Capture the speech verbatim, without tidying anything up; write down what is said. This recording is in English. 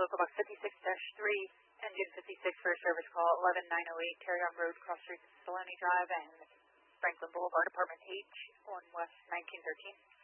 local box fifty-six dash three, engine fifty-six for a service call eleven nine oh eight, Carrion Road, Cross Street, Saloni Drive, and Franklin Boulevard, apartment H, on West nineteen thirteen.